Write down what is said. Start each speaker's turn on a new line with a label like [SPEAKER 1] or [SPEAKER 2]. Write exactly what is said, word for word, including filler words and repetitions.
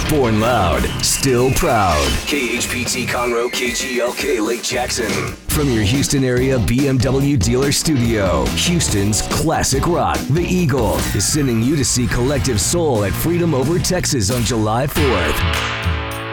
[SPEAKER 1] Born loud, still proud. K H P T Conroe, K G L K Lake Jackson. From your Houston area B M W dealer studio, Houston's classic rock, The Eagle, is sending you to see Collective Soul at Freedom Over Texas on July fourth.